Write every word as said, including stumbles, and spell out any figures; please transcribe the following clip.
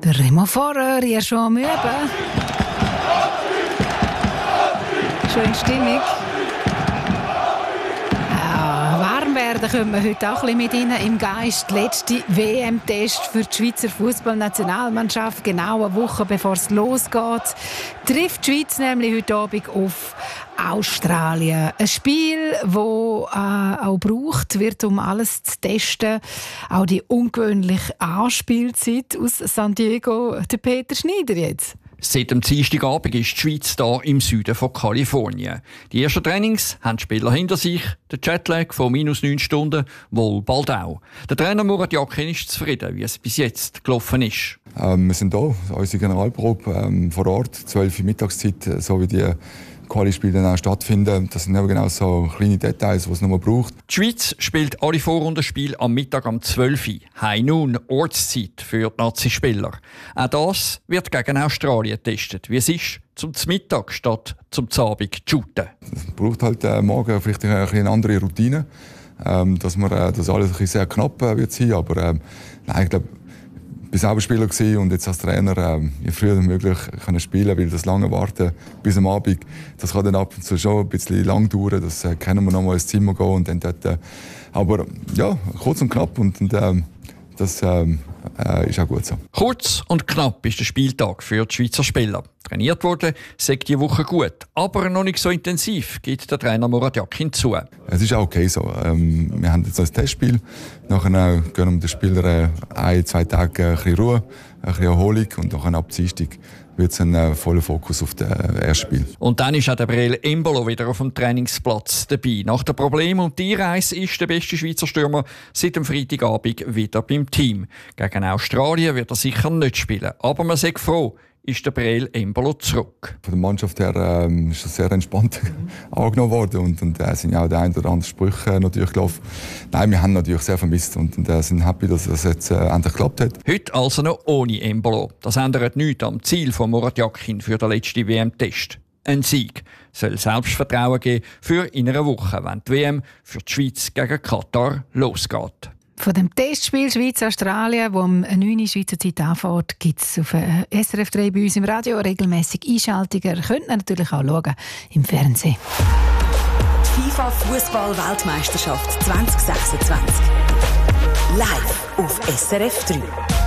Der Remo Vorer, ihr schon am Üben. Schon in Stimmung. Ja, warm werden können wir heute auch ein bisschen mit Ihnen im Geist. Letzte W M-Test für die Schweizer Fußballnationalmannschaft. Genau eine Woche bevor es losgeht, trifft die Schweiz nämlich heute Abend auf Australien. Ein Spiel, das äh, auch gebraucht wird, um alles zu testen. Auch die ungewöhnliche Anspielzeit aus San Diego. Der Peter Schneider jetzt. Seit dem Dienstagabend ist die Schweiz hier im Süden von Kalifornien. Die ersten Trainings haben die Spieler hinter sich. Der Jetlag von minus neun Stunden wohl bald auch. Der Trainer Murat Yakin ist zufrieden, wie es bis jetzt gelaufen ist. Ähm, wir sind hier, unsere Generalprobe ähm, vor Ort, zwölf Uhr Mittagszeit, so wie die Quali-Spiele dann auch stattfinden. Das sind aber genau so kleine Details, die es noch mal braucht. Die Schweiz spielt alle Vorrundenspiele am Mittag um zwölf Uhr. High Noon, Ortszeit für die Nazi-Spieler. Auch das wird gegen Australien getestet. Wie es ist, zum Mittag statt zum Abend zu shooten. Es braucht halt äh, morgen vielleicht eine, eine andere Routine, ähm, dass, man, äh, dass alles ein sehr knapp äh, wird sein. Aber ähm, nein, ich glaube, ich war selber Spieler gewesen und jetzt als Trainer äh, je früher möglich können spielen, weil das lange Warten bis am Abend, das kann dann ab und zu schon ein bisschen lang dauern. Das äh, können wir noch mal ins Zimmer gehen und dann dort, äh, aber ja, kurz und knapp und, und äh, das äh, äh, ist auch gut so. Kurz und knapp ist der Spieltag für die Schweizer Spieler. Trainiert wurde, sagt die Woche gut, aber noch nicht so intensiv, gibt der Trainer Murat Yakin zu. Es ist auch okay so. Ähm, wir haben jetzt ein Testspiel. Nachher gönnen wir den Spielern ein, zwei Tage ein bisschen Ruhe, ein bisschen Erholung und dann ab Dienstag wird es ein voller Fokus auf das erste Spiel. Und dann ist auch der Breel Embolo wieder auf dem Trainingsplatz dabei. Nach dem Problem und die Reise ist der beste Schweizer Stürmer seit dem Freitagabend wieder beim Team. Gegen Australien wird er sicher nicht spielen, aber man sagt froh, ist der Breel Embolo zurück. Von der Mannschaft her ähm, ist das sehr entspannt angenommen worden und, und äh, sind ja auch der ein oder andere Sprüche äh, natürlich gelaufen. Nein, wir haben natürlich sehr vermisst und, und äh, sind happy, dass es jetzt äh, endlich geklappt hat. Heute also noch ohne Embolo. Das ändert nichts am Ziel von Murat Yakin für den letzten W M-Test. Ein Sieg soll Selbstvertrauen geben für in einer Woche, wenn die W M für die Schweiz gegen Katar losgeht. Von dem Testspiel Schweiz-Australien, das um neun Uhr Schweizer Zeit anfängt, gibt es auf S R F drei bei uns im Radio regelmässig Einschaltungen. Ihr könnt natürlich auch schauen im Fernsehen. FIFA Fußball-Weltmeisterschaft zwanzig sechsundzwanzig. Live auf S R F drei.